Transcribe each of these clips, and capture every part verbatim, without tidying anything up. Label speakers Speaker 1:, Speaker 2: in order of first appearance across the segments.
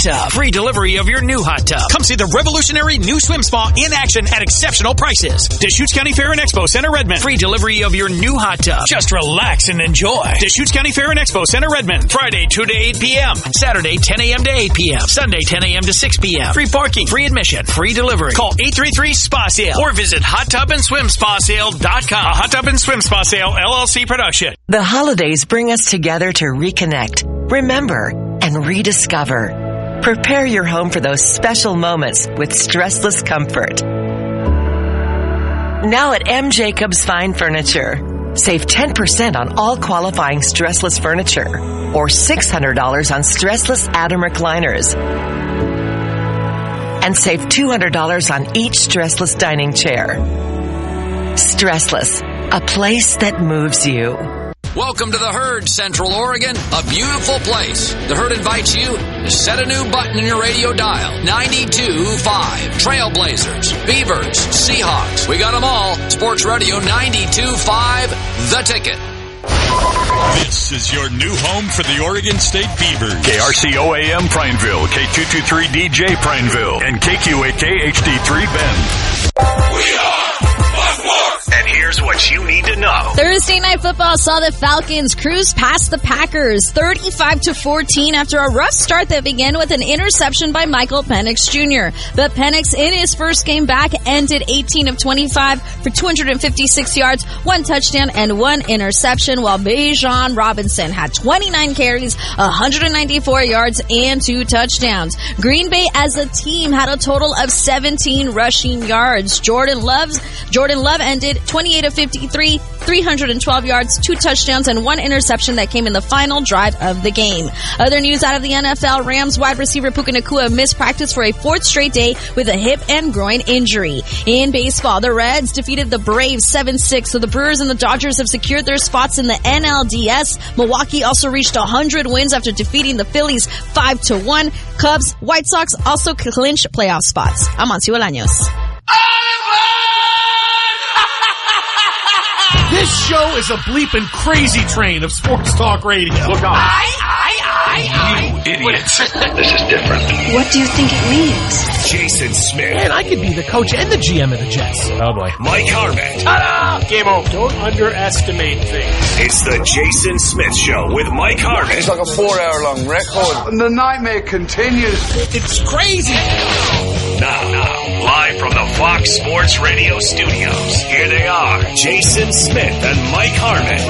Speaker 1: Tub. Free delivery of your new hot tub. Come see the revolutionary new swim spa in action at exceptional prices. Deschutes County Fair and Expo Center, Redmond. Free delivery of your new hot tub. Just relax and enjoy. Deschutes County Fair and Expo Center, Redmond. Friday, two to eight p.m. Saturday, ten a.m. to eight p.m. Sunday, ten a.m. to six p.m. Free parking, free admission, free delivery. Call eight three three, S P A, SALE or visit hot tub and swim spa sale dot com. A Hot Tub and Swim Spa Sale, L L C production.
Speaker 2: The holidays bring us together to reconnect, remember, and rediscover. Prepare your home for those special moments with stressless comfort. Now at M. Jacobs Fine Furniture. Save ten percent on all qualifying stressless furniture or six hundred dollars on stressless Adam recliners. And save two hundred dollars on each stressless dining chair. Stressless, a place that moves you.
Speaker 3: Welcome to the Herd, Central Oregon, a beautiful place. The Herd invites you to set a new button in your radio dial. ninety-two point five. Trailblazers, Beavers, Seahawks. We got them all. Sports Radio ninety-two point five, The Ticket.
Speaker 4: This is your new home for the Oregon State Beavers.
Speaker 5: K R C O A M Prineville, K two two three D J Prineville, and K Q A K H D three Bend.
Speaker 6: We are
Speaker 5: And here's what you need to know.
Speaker 7: Thursday Night Football saw the Falcons cruise past the Packers thirty-five to fourteen after a rough start that began with an interception by Michael Penix Junior But Penix, in his first game back, ended eighteen of twenty-five for two hundred fifty-six yards, one touchdown, and one interception, while Bijan Robinson had twenty-nine carries, one hundred ninety-four yards, and two touchdowns. Green Bay as a team had a total of seventeen rushing yards. Jordan Love's, Jordan Love ended twenty-eight of fifty-three, three hundred twelve yards, two touchdowns, and one interception that came in the final drive of the game. Other news out of the N F L, Rams wide receiver Puka Nacua missed practice for a fourth straight day with a hip and groin injury. In baseball, the Reds defeated the Braves seven six, so the Brewers and the Dodgers have secured their spots in the N L D S. Milwaukee also reached one hundred wins after defeating the Phillies five to one. Cubs, White Sox also clinched playoff spots. I'm Amancio Bolaños.
Speaker 8: This show is a bleeping crazy train of sports talk radio.
Speaker 6: Look out. I, I, I,
Speaker 5: You idiots. This is different.
Speaker 9: What do you think it means?
Speaker 5: Jason Smith.
Speaker 8: Man, I could be the coach and the G M of the Jets. Oh, boy.
Speaker 5: Mike Harmon.
Speaker 8: Ta-da! Game over. Don't underestimate things.
Speaker 5: It's the Jason Smith Show with Mike Harmon.
Speaker 10: It's like a four-hour-long record. And the nightmare continues.
Speaker 8: It's crazy.
Speaker 5: Now, now, live from the Fox Sports Radio studios, here they are, Jason Smith and Mike Harmon.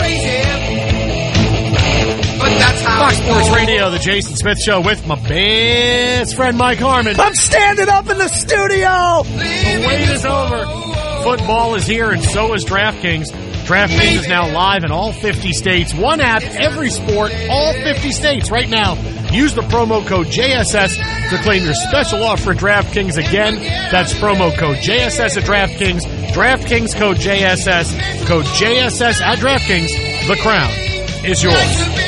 Speaker 10: But that's how
Speaker 8: Fox Sports Radio, the Jason Smith Show with my best friend Mike Harmon.
Speaker 11: I'm standing up in the studio.
Speaker 8: The wait is over. Football is here, and so is DraftKings. DraftKings is now live in all fifty states. One app, every sport, all fifty states right now. Use the promo code J S S to claim your special offer at DraftKings. Again, that's promo code J S S at DraftKings. DraftKings code J S S. Code J S S at DraftKings. The crown is yours.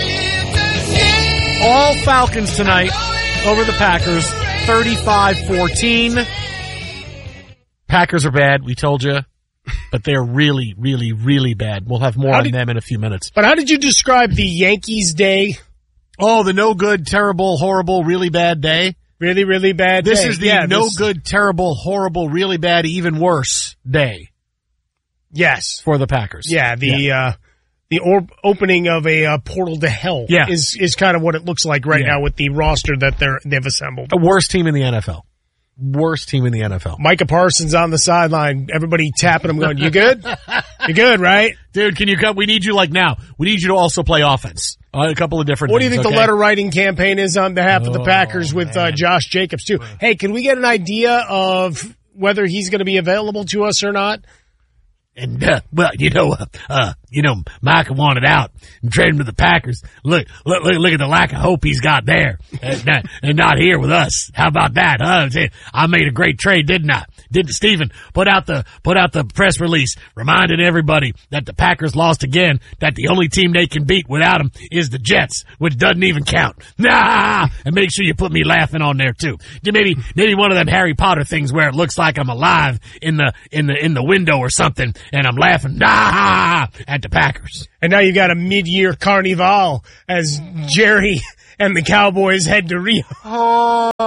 Speaker 8: All Falcons tonight over the Packers, thirty-five fourteen. Packers are bad, we told you. But they're really, really, really bad. We'll have more
Speaker 11: How
Speaker 8: on
Speaker 11: did,
Speaker 8: them in a few minutes.
Speaker 11: But how did you describe the Yankees day?
Speaker 8: Oh, the no good, terrible, horrible, really bad day.
Speaker 11: Really, really bad
Speaker 8: This
Speaker 11: day.
Speaker 8: is the
Speaker 11: yeah,
Speaker 8: no
Speaker 11: this,
Speaker 8: good, terrible, horrible, really bad, even worse day
Speaker 11: Yes.
Speaker 8: for the Packers.
Speaker 11: Yeah, the
Speaker 8: Yeah.
Speaker 11: uh the or- opening of a uh, portal to hell
Speaker 8: Yeah.
Speaker 11: is is kind of what it looks like right
Speaker 8: Yeah.
Speaker 11: now with the roster that they're they've assembled.
Speaker 8: The worst team in the N F L. Worst team in the N F L.
Speaker 11: Micah Parsons on the sideline, everybody tapping him going, "You good? You good, right?"
Speaker 8: Dude, can you come? We need you like now. We need you to also play offense. Uh, a couple of different
Speaker 11: What do you
Speaker 8: things,
Speaker 11: think
Speaker 8: okay?
Speaker 11: the letter writing campaign is on behalf of the
Speaker 8: Oh,
Speaker 11: Packers with uh,
Speaker 8: man.
Speaker 11: Josh Jacobs too? Hey, can we get an idea of whether he's going to be available to us or not?
Speaker 8: And, uh, well, you know, uh, uh, you know, Micah wanted out and traded him to the Packers. Look, look, look, look at the lack of hope he's got there and not, and not here with us. How about that, huh? I made a great trade, didn't I? Didn't Steven put out the, put out the press release reminding everybody that the Packers lost again, that the only team they can beat without them is the Jets, which doesn't even count. Nah! And make sure you put me laughing on there too. Maybe, maybe one of them Harry Potter things where it looks like I'm alive in the, in the, in the window or something. And I'm laughing ah, at the Packers.
Speaker 11: And now you got a mid-year carnival as Jerry and the Cowboys head to Rio.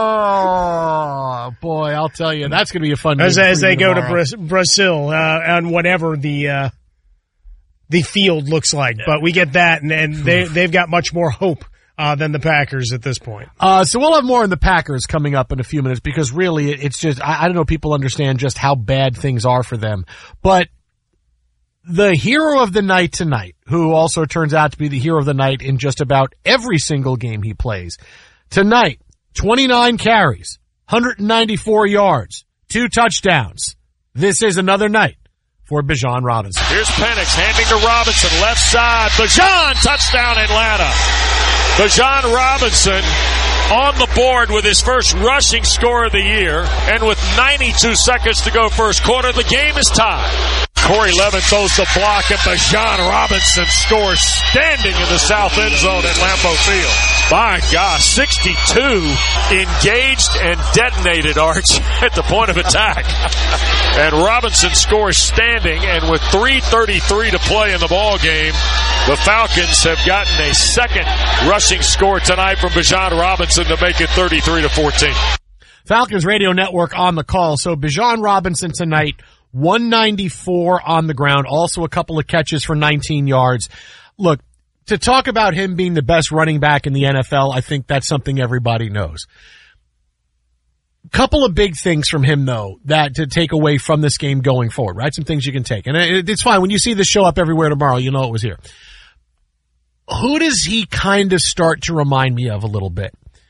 Speaker 12: I'll tell you, that's going to be a fun
Speaker 11: as
Speaker 12: game
Speaker 11: as they go
Speaker 12: tomorrow.
Speaker 11: to Bra- Brazil uh, on whatever the uh, the field looks like. But we get that, and, and they they've got much more hope uh, than the Packers at this point.
Speaker 12: Uh, so we'll have more on the Packers coming up in a few minutes because really, it's just I, I don't know if people understand just how bad things are for them, but. The hero of the night tonight, who also turns out to be the hero of the night in just about every single game he plays. Tonight, twenty-nine carries, one hundred ninety-four yards, two touchdowns. This is another night for Bijan Robinson.
Speaker 13: Here's Penix handing to Robinson, left side. Bijan, touchdown Atlanta. Bijan Robinson on the board with his first rushing score of the year. And with ninety-two seconds to go first quarter, the game is tied. Corey Levin throws the block, and Bijan Robinson scores standing in the south end zone at Lambeau Field. My gosh, sixty-two engaged and detonated, Arch, at the point of attack. And Robinson scores standing, and with three thirty-three to play in the ball game, the Falcons have gotten a second rushing score tonight from Bijan Robinson to make it thirty-three to fourteen.
Speaker 12: Falcons Radio Network on the call. So Bijan Robinson tonight, one ninety-four on the ground, also a couple of catches for nineteen yards. Look, to talk about him being the best running back in the N F L, I think that's something everybody knows. Couple of big things from him, though, that to take away from this game going forward, right? Some things you can take. And it's fine. When you see this show up everywhere tomorrow, you know it was here. Who does he kind of start to remind me of a little bit?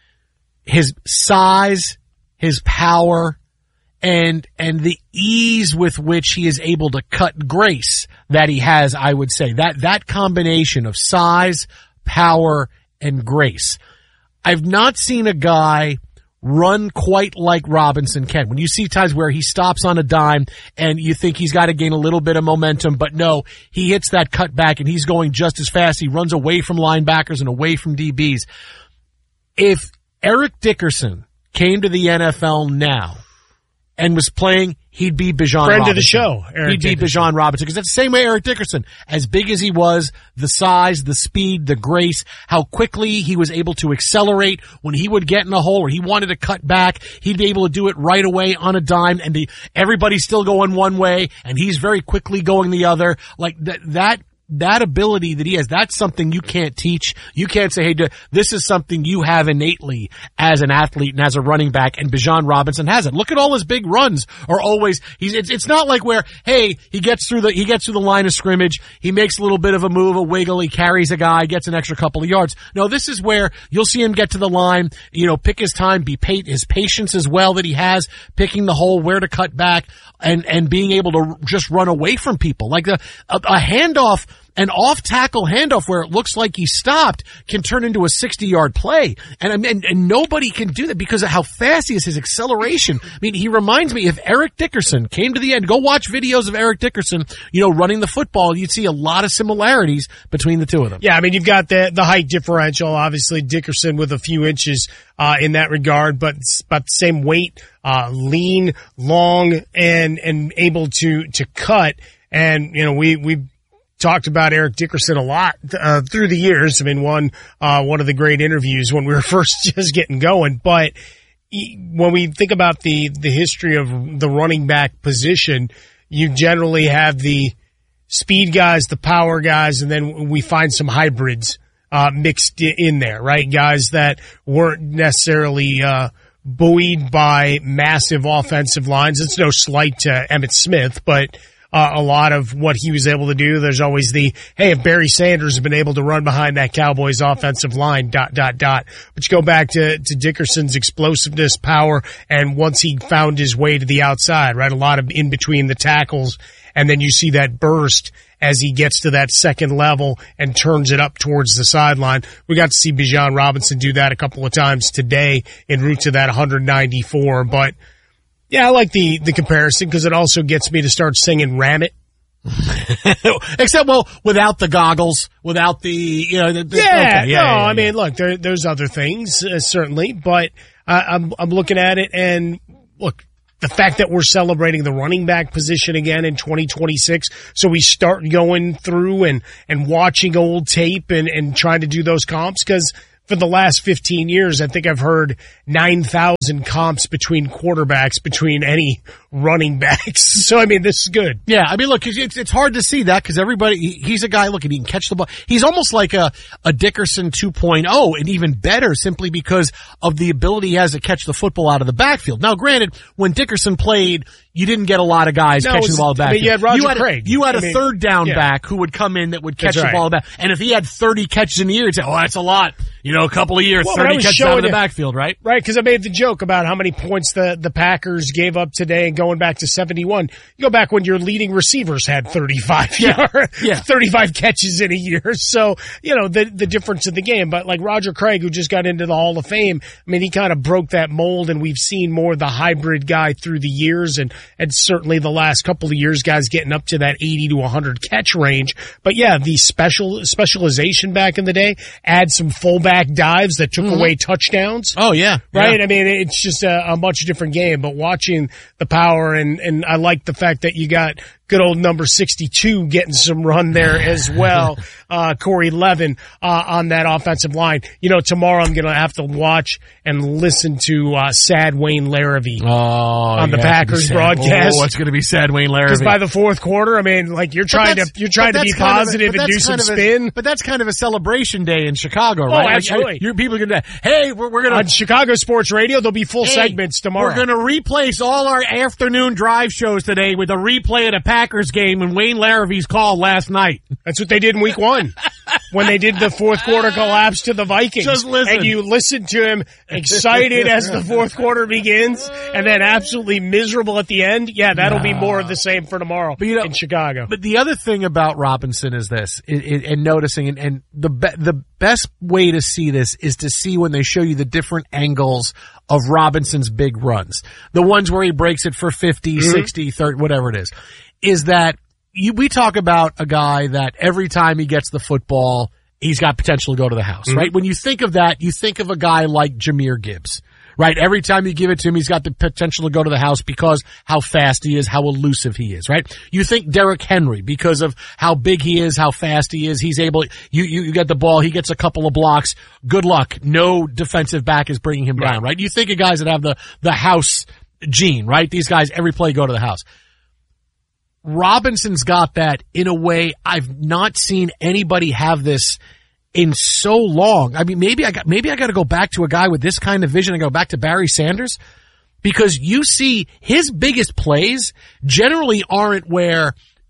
Speaker 12: His size, his power, and and the ease with which he is able to cut grace that he has, I would say. That that combination of size, power, and grace. I've not seen a guy run quite like Robinson can. When you see times where he stops on a dime and you think he's got to gain a little bit of momentum, but no, he hits that cutback and he's going just as fast. He runs away from linebackers and away from D Bs. If Eric Dickerson came to the N F L now and was playing, he'd be Bijan
Speaker 11: Friend
Speaker 12: Robinson.
Speaker 11: of the show, Eric
Speaker 12: He'd be
Speaker 11: Dickerson.
Speaker 12: Bijan Robinson, because that's the same way Eric Dickerson, as big as he was, the size, the speed, the grace, how quickly he was able to accelerate when he would get in a hole or he wanted to cut back, he'd be able to do it right away on a dime, and the, everybody's still going one way, and he's very quickly going the other. Like that, that, that ability that he has, that's something you can't teach. You can't say, hey, this is something you have innately as an athlete and as a running back, and Bijan Robinson has it. Look at all his big runs are always, he's, it's, it's not like where, hey, he gets through the, he gets through the line of scrimmage, he makes a little bit of a move, a wiggle, he carries a guy, gets an extra couple of yards. No, this is where you'll see him get to the line, you know, pick his time, be pa- his patience as well that he has, picking the hole, where to cut back, and, and being able to just run away from people. Like a, a, a handoff, an off-tackle handoff where it looks like he stopped can turn into a sixty-yard play. And, and, and nobody can do that because of how fast he is, his acceleration. I mean, he reminds me, if Eric Dickerson came to the end, go watch videos of Eric Dickerson, you know, running the football, you'd see a lot of similarities between the two of them.
Speaker 11: Yeah, I mean, you've got the, the height differential, obviously Dickerson with a few inches, uh, in that regard, but it's about the same weight, uh, lean, long, and, and able to, to cut. And, you know, we, we, talked about Eric Dickerson a lot uh, through the years. I mean, one uh, one of the great interviews when we were first just getting going. But he, when we think about the the history of the running back position, you generally have the speed guys, the power guys, and then we find some hybrids uh, mixed in there, right? Guys that weren't necessarily uh, buoyed by massive offensive lines. It's no slight to Emmitt Smith, but Uh, a lot of what he was able to do. There's always the, hey, if Barry Sanders has been able to run behind that Cowboys offensive line, dot, dot, dot. But you go back to, to Dickerson's explosiveness, power, and once he found his way to the outside, right? A lot of in between the tackles, and then you see that burst as he gets to that second level and turns it up towards the sideline. We got to see Bijan Robinson do that a couple of times today en route to that one ninety-four, but yeah, I like the, the comparison because it also gets me to start singing Ram It.
Speaker 12: Except, well, without the goggles, without the, you know, the, the,
Speaker 11: yeah,
Speaker 12: okay, yeah,
Speaker 11: no,
Speaker 12: yeah, yeah,
Speaker 11: I mean, look, there, there's other things, uh, certainly, but uh, I'm, I'm looking at it and look, the fact that we're celebrating the running back position again in twenty twenty-six, so we start going through and, and watching old tape and, and trying to do those comps because for the last fifteen years, I think I've heard nine thousand comps between quarterbacks, between any running backs. So, I mean, this is good.
Speaker 12: Yeah, I mean, look, it's, it's hard to see that because everybody, he, he's a guy, look, and he can catch the ball. He's almost like a, a Dickerson two point oh and even better simply because of the ability he has to catch the football out of the backfield. Now, granted, when Dickerson played, you didn't get a lot of guys
Speaker 11: no,
Speaker 12: catching
Speaker 11: was,
Speaker 12: the ball back.
Speaker 11: I mean, you had Roger
Speaker 12: you had,
Speaker 11: Craig.
Speaker 12: You had
Speaker 11: I
Speaker 12: a
Speaker 11: mean,
Speaker 12: third down
Speaker 11: yeah.
Speaker 12: back who would come in that would catch
Speaker 11: That's
Speaker 12: the
Speaker 11: right.
Speaker 12: ball back. And if he had thirty catches in a year, he'd say, oh, that's a lot. You know, a couple of years,
Speaker 11: well,
Speaker 12: thirty catches out of the
Speaker 11: you,
Speaker 12: backfield, right?
Speaker 11: Right, because I made the joke about how many points the, the Packers gave up today and going back to seventy-one. You go back when your leading receivers had thirty-five,
Speaker 12: yeah. yeah.
Speaker 11: thirty-five catches in a year. So, you know, the, the difference in the game. But like Roger Craig, who just got into the Hall of Fame, I mean, he kind of broke that mold and we've seen more of the hybrid guy through the years and, and certainly the last couple of years, guys getting up to that eighty to one hundred catch range. But yeah, the special, specialization back in the day, add some fullback dives that took mm-hmm. away touchdowns.
Speaker 12: Oh yeah.
Speaker 11: Right?
Speaker 12: Yeah.
Speaker 11: I mean, it's just a, a much different game, but watching the power and, and I like the fact that you got good old number sixty-two getting some run there as well. Uh, Corey Levin, uh, on that offensive line. You know, tomorrow I'm going to have to watch and listen to, uh, sad Wayne Larrivee
Speaker 12: oh,
Speaker 11: on the
Speaker 12: yeah,
Speaker 11: Packers broadcast.
Speaker 12: Oh, it's going to be sad Wayne Larrivee.
Speaker 11: Because by the fourth quarter, I mean, like you're trying to, you're trying to be positive a, and do some spin.
Speaker 12: A, but that's kind of a celebration day in Chicago,
Speaker 11: oh,
Speaker 12: right? Like,
Speaker 11: absolutely.
Speaker 12: Your people are going to, hey, we're, we're going to.
Speaker 11: On Chicago Sports Radio, there'll be full
Speaker 12: hey,
Speaker 11: segments tomorrow.
Speaker 12: We're going to replace all our afternoon drive shows today with a replay of the Packers game and Wayne Larivee's call last night.
Speaker 11: That's what they did in week one. When they did the fourth quarter collapse to the Vikings.
Speaker 12: Just listen.
Speaker 11: And you listen to him excited as the fourth quarter begins and then absolutely miserable at the end. Yeah, that'll no. be more of the same for tomorrow but, you know, in Chicago.
Speaker 12: But the other thing about Robinson is this, it, it, and noticing, and, and the be, the best way to see this is to see when they show you the different angles of Robinson's big runs. The ones where he breaks it for fifty, mm-hmm. sixty, thirty, whatever it is. Is that You, we talk about a guy that every time he gets the football, he's got potential to go to the house, mm-hmm. right? When you think of that, you think of a guy like Jahmyr Gibbs, right? Every time you give it to him, he's got the potential to go to the house because how fast he is, how elusive he is, right? You think Derrick Henry because of how big he is, how fast he is, he's able, you, you, you get the ball, he gets a couple of blocks, good luck. No defensive back is bringing him right. down, right? You think of guys that have the, the house gene, right? These guys, every play go to the house. Robinson's got that in a way I've not seen anybody have this in so long. I mean, maybe I got, maybe I got to go back to a guy with this kind of vision and go back to Barry Sanders because you see his biggest plays generally aren't where,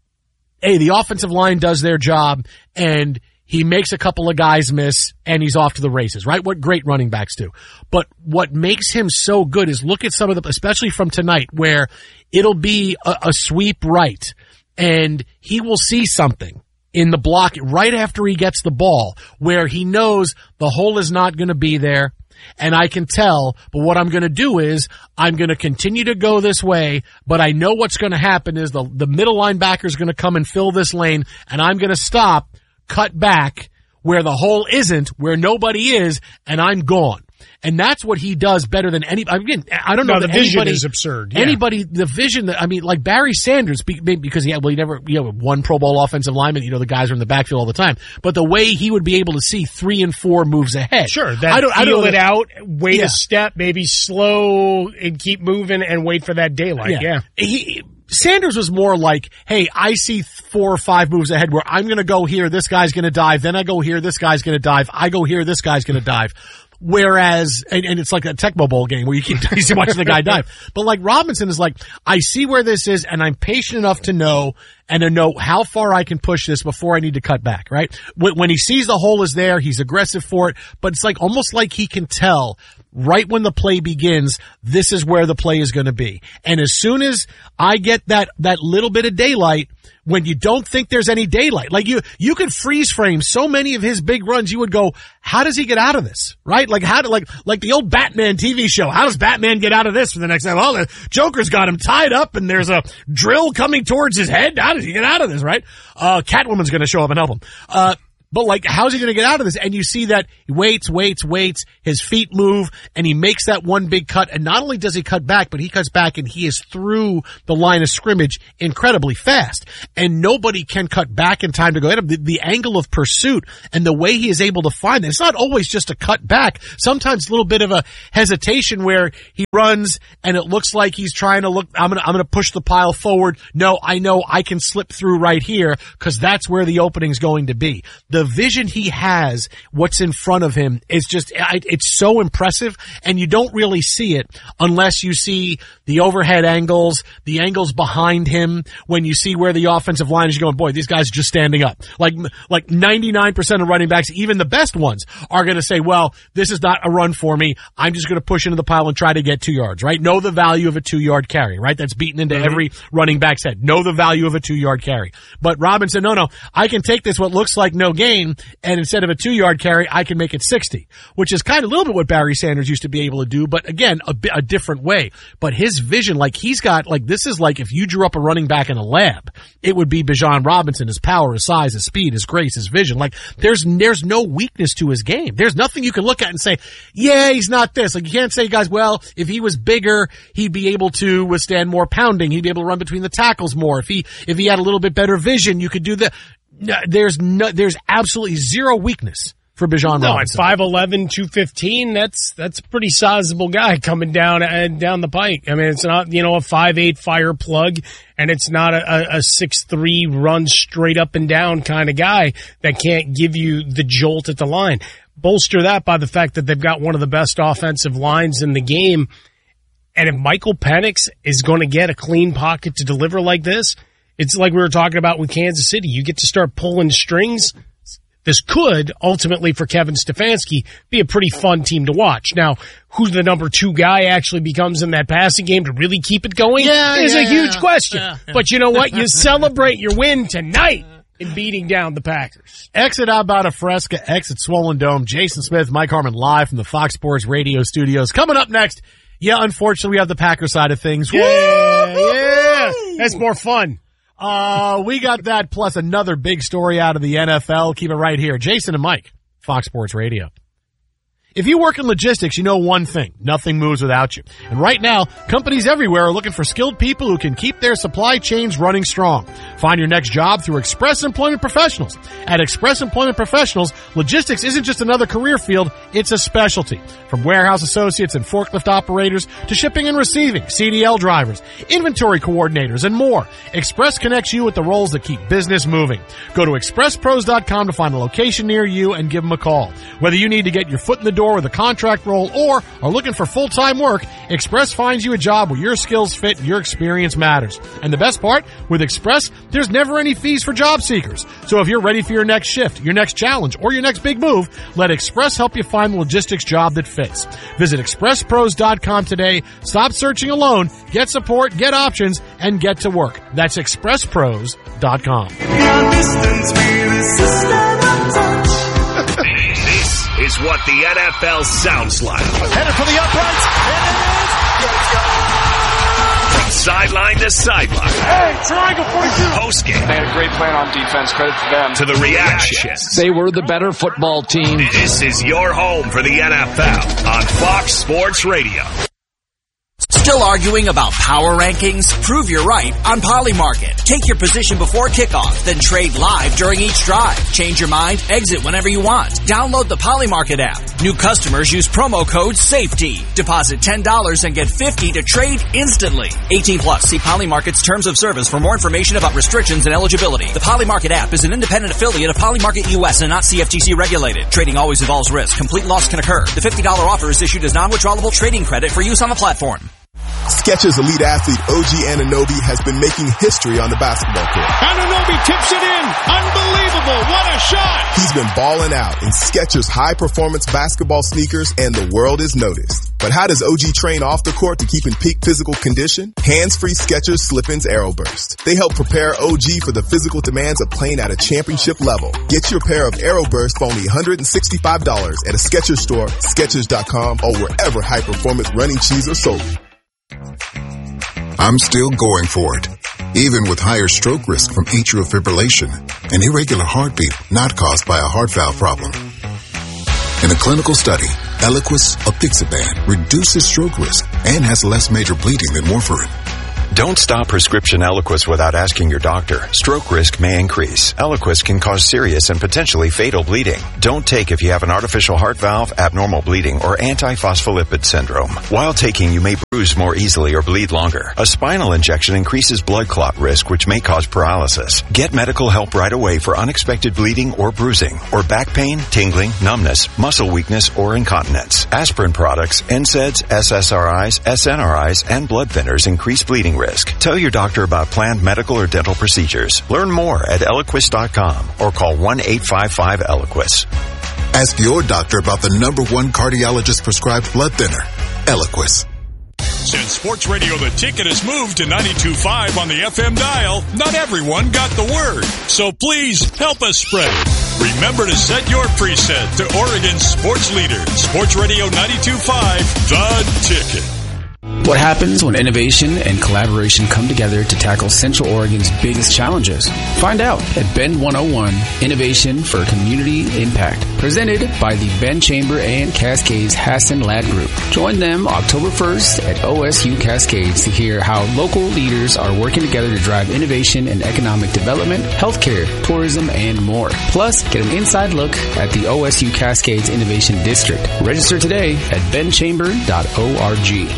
Speaker 12: hey, the offensive line does their job and he makes a couple of guys miss and he's off to the races, right? What great running backs do. But what makes him so good is look at some of the, especially from tonight where it'll be a, a sweep right and he will see something in the block right after he gets the ball where he knows the hole is not going to be there. And I can tell, but what I'm going to do is I'm going to continue to go this way, but I know what's going to happen is the, the middle linebacker is going to come and fill this lane and I'm going to stop, cut back where the hole isn't, where nobody is, and I'm gone. And that's what he does better than any, again, I don't know
Speaker 11: no,
Speaker 12: that
Speaker 11: the vision
Speaker 12: anybody,
Speaker 11: is absurd. Yeah.
Speaker 12: Anybody, the vision that, I mean, like Barry Sanders, because he had, well, he never, you know, one Pro Bowl offensive lineman, you know, the guys are in the backfield all the time. But the way he would be able to see three and four moves ahead.
Speaker 11: Sure. That
Speaker 12: I don't,
Speaker 11: feel
Speaker 12: I don't
Speaker 11: it
Speaker 12: that,
Speaker 11: out, wait
Speaker 12: yeah.
Speaker 11: a step, maybe slow and keep moving and wait for that daylight. Yeah. yeah.
Speaker 12: He, Sanders was more like, hey, I see four or five moves ahead where I'm going to go here, this guy's going to dive, then I go here, this guy's going to dive, I go here, this guy's going to dive. Whereas, and, and it's like a Tecmo Bowl game where you keep watching the guy dive. But like Robinson is like, I see where this is and I'm patient enough to know and to know how far I can push this before I need to cut back, right? When, when he sees the hole is there, he's aggressive for it, but it's like almost like he can tell right when the play begins, this is where the play is going to be. And as soon as I get that, that little bit of daylight, when you don't think there's any daylight, like you, you could freeze frame so many of his big runs, you would go, how does he get out of this? Right? Like how do, like, like the old Batman T V show. How does Batman get out of this for the next time? Well, the Joker's got him tied up and there's a drill coming towards his head. How does he get out of this? Right? Uh, Catwoman's going to show up and help him. Uh, But like, how's he going to get out of this? And you see that he waits, waits, waits, his feet move, and he makes that one big cut. And not only does he cut back, but he cuts back and he is through the line of scrimmage incredibly fast. And nobody can cut back in time to go hit him. The, the angle of pursuit and the way he is able to find it, it's not always just a cut back. Sometimes a little bit of a hesitation where he runs and it looks like he's trying to look, I'm going to, I'm going to push the pile forward. No, I know I can slip through right here because that's where the opening's going to be. The vision he has, what's in front of him, is just, it's so impressive, and you don't really see it unless you see the overhead angles, the angles behind him, when you see where the offensive line is. You're going, boy, these guys are just standing up. Like, like ninety-nine percent of running backs, even the best ones, are going to say, well, this is not a run for me. I'm just going to push into the pile and try to get two yards, right? Know the value of a two-yard carry, right? That's beaten into mm-hmm. every running back's head. Know the value of a two-yard carry. But Robin said, no, no, I can take this what looks like no gain, and instead of a two-yard carry, I can make it sixty, which is kind of a little bit what Barry Sanders used to be able to do, but again, a, a different way. But his vision, like he's got, like this is like if you drew up a running back in a lab, it would be Bijan Robinson, his power, his size, his speed, his grace, his vision. Like there's, there's no weakness to his game. There's nothing you can look at and say, yeah, he's not this. Like you can't say, guys, well, if he was bigger, he'd be able to withstand more pounding. He'd be able to run between the tackles more. If he, if he had a little bit better vision, you could do that. No, there's no, there's absolutely zero weakness for Bijan
Speaker 11: no,
Speaker 12: Robinson.
Speaker 11: At five eleven, two fifteen, that's, that's a pretty sizable guy coming down and down the pike. I mean, it's not, you know, a five eight fire plug, and it's not a, a six three run straight up and down kind of guy that can't give you the jolt at the line. Bolster that by the fact that they've got one of the best offensive lines in the game. And if Michael Penix is going to get a clean pocket to deliver like this, it's like we were talking about with Kansas City. You get to start pulling strings. This could, ultimately for Kevin Stefanski, be a pretty fun team to watch. Now, who the number two guy actually becomes in that passing game to really keep it going
Speaker 12: yeah,
Speaker 11: is
Speaker 12: yeah,
Speaker 11: a huge
Speaker 12: yeah.
Speaker 11: question.
Speaker 12: Yeah, yeah.
Speaker 11: But you know what? You celebrate your win tonight in beating down the Packers.
Speaker 12: Exit Alberta Fresca, exit Swollen Dome. Jason Smith, Mike Harmon live from the Fox Sports Radio studios. Coming up next, yeah, unfortunately, we have the Packer side of things.
Speaker 11: Yeah, Woo! yeah. That's more fun.
Speaker 12: Uh, we got that plus another big story out of the N F L. Keep it right here. Jason and Mike, Fox Sports Radio. If you work in logistics, you know one thing. Nothing moves without you. And right now, companies everywhere are looking for skilled people who can keep their supply chains running strong. Find your next job through Express Employment Professionals. At Express Employment Professionals, logistics isn't just another career field, it's a specialty. From warehouse associates and forklift operators to shipping and receiving, C D L drivers, inventory coordinators, and more. Express connects you with the roles that keep business moving. Go to express pros dot com to find a location near you and give them a call. Whether you need to get your foot in the door with a contract role or are looking for full-time work, Express finds you a job where your skills fit and your experience matters. And the best part, with Express, there's never any fees for job seekers. So if you're ready for your next shift, your next challenge, or your next big move, let Express help you find the logistics job that fits. Visit express pros dot com today. Stop searching alone. Get support, get options, and get to work. That's express pros dot com.
Speaker 5: This is what the N F L sounds like.
Speaker 6: Headed for the uprights. Let's go.
Speaker 5: From sideline to sideline.
Speaker 6: Hey, triangle forty-two.
Speaker 5: Post game.
Speaker 14: They had a great plan on defense. Credit to them.
Speaker 5: To the reactions.
Speaker 3: They were the better football team.
Speaker 5: This is your home for the N F L on Fox Sports Radio.
Speaker 15: Still arguing about power rankings? Prove you're right on Polymarket. Take your position before kickoff, then trade live during each drive. Change your mind, exit whenever you want. Download the Polymarket app. New customers use promo code SAFETY. Deposit ten dollars and get fifty dollars to trade instantly. eighteen plus. See Polymarket's terms of service for more information about restrictions and eligibility. The Polymarket app is an independent affiliate of Polymarket U S and not C F T C regulated. Trading always involves risk. Complete loss can occur. The fifty dollars offer is issued as non-withdrawable trading credit for use on the platform.
Speaker 16: Skechers elite athlete O G Anunoby has been making history on the basketball court.
Speaker 6: Anunoby tips it in. Unbelievable. What a shot.
Speaker 16: He's been balling out in Skechers high-performance basketball sneakers, and the world is noticed. But how does O G train off the court to keep in peak physical condition? Hands-free Skechers Slip-ins Aeroburst. They help prepare O G for the physical demands of playing at a championship level. Get your pair of Aeroburst for only one hundred sixty-five dollars at a Skechers store, Skechers dot com, or wherever high-performance running shoes are sold.
Speaker 17: I'm still going for it.
Speaker 16: even with higher stroke risk from atrial fibrillation, an irregular heartbeat not caused by a heart valve problem. In a clinical study, Eliquis apixaban reduces stroke risk and has less major bleeding than warfarin.
Speaker 17: Don't stop prescription Eliquis without asking your doctor. Stroke risk may increase. Eliquis can cause serious and potentially fatal bleeding. Don't take if you have an artificial heart valve, abnormal bleeding, or antiphospholipid syndrome. While taking, you may bruise more easily or bleed longer. A spinal injection increases blood clot risk, which may cause paralysis. Get medical help right away for unexpected bleeding or bruising, or back pain, tingling, numbness, muscle weakness, or incontinence. Aspirin products, N SAIDs, S S R Is, S N R Is, and blood thinners increase bleeding risk. Tell your doctor about planned medical or dental procedures. Learn more at Eliquis dot com or call one eight five five Eliquis.
Speaker 16: Ask your doctor about the number one cardiologist prescribed blood thinner, Eliquis.
Speaker 4: Since Sports Radio The Ticket has moved to ninety-two point five on the F M dial, not everyone got the word. So please help us spread it. Remember to set your preset to Oregon's sports leader, Sports Radio ninety-two point five, The Ticket.
Speaker 18: What happens when innovation and collaboration come together to tackle Central Oregon's biggest challenges? Find out at Bend one oh one, Innovation for Community Impact, presented by the Bend Chamber and Cascades Hassan Ladd Group. Join them October first at O S U Cascades to hear how local leaders are working together to drive innovation and economic development, healthcare, tourism, and more. Plus, get an inside look at the O S U Cascades Innovation District. Register today at bend chamber dot org.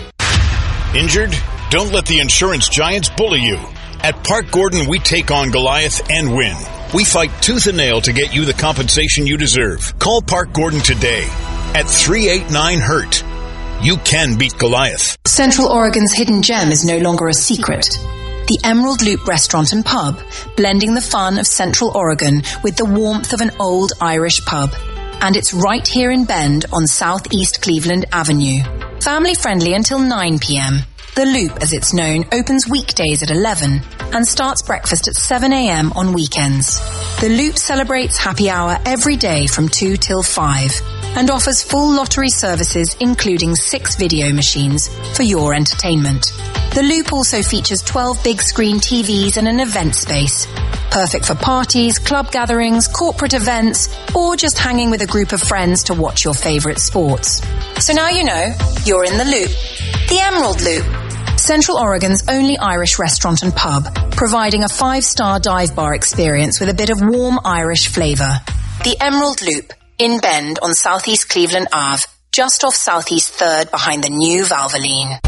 Speaker 19: Injured? Don't let the insurance giants bully you. At Park Gordon, we take on Goliath and win. We fight tooth and nail to get you the compensation you deserve. Call Park Gordon today at three eight nine hurt. You can beat Goliath.
Speaker 20: Central Oregon's hidden gem is no longer a secret. The Emerald Loop Restaurant and Pub, blending the fun of Central Oregon with the warmth of an old Irish pub. And it's right here in Bend on Southeast Cleveland Avenue. Family friendly until nine p.m. The Loop, as it's known, opens weekdays at eleven and starts breakfast at seven a.m. on weekends. The Loop celebrates happy hour every day from two till five and offers full lottery services including six video machines for your entertainment. The Loop also features twelve big screen T Vs and an event space. Perfect for parties, club gatherings, corporate events, or just hanging with a group of friends to watch your favorite sports. So now you know, you're in the Loop. The Emerald Loop. Central Oregon's only Irish restaurant and pub, providing a five-star dive bar experience with a bit of warm Irish flavor. The Emerald Loop, in Bend on Southeast Cleveland Avenue, just off Southeast third behind the new Valvoline.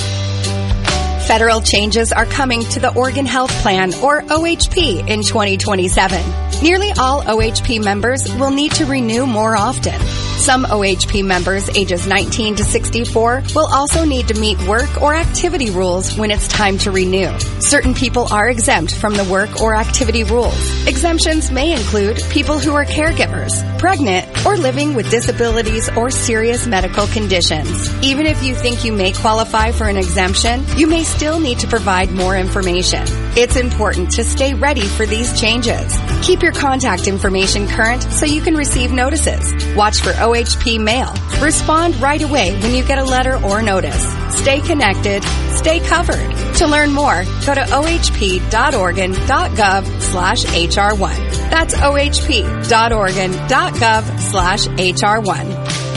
Speaker 21: Federal changes are coming to the Oregon Health Plan, or O H P, in twenty twenty-seven. Nearly all O H P members will need to renew more often. Some O H P members ages nineteen to sixty-four will also need to meet work or activity rules when it's time to renew. Certain people are exempt from the work or activity rules. Exemptions may include people who are caregivers, pregnant, or living with disabilities or serious medical conditions. Even if you think you may qualify for an exemption, you may still need to provide more information. It's important to stay ready for these changes. Keep your contact information current so you can receive notices. Watch for O H P mail. Respond right away when you get a letter or notice. Stay connected. Stay covered. To learn more, go to o h p dot oregon dot gov slash h r one. That's o h p dot oregon dot gov slash h r one.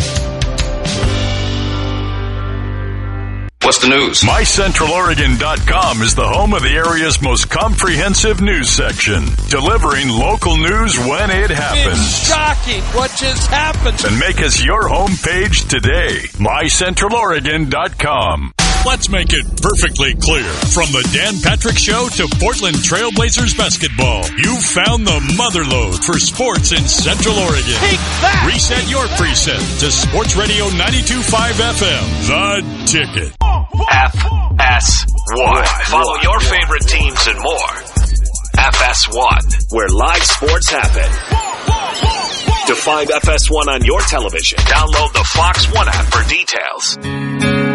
Speaker 5: What's the news?
Speaker 4: my central oregon dot com is the home of the area's most comprehensive news section, delivering local news when it happens.
Speaker 22: It's shocking what just happened.
Speaker 4: And make us your homepage today, my central oregon dot com. Let's make it perfectly clear. From the Dan Patrick Show to Portland Trailblazers basketball, you've found the motherlode for sports in Central Oregon.
Speaker 22: Take that!
Speaker 4: Reset your preset to Sports Radio ninety-two point five F M, The Ticket.
Speaker 5: F S one. Follow your favorite teams and more. F S one, where live sports happen. To find F S one on your television, download the Fox One app for details.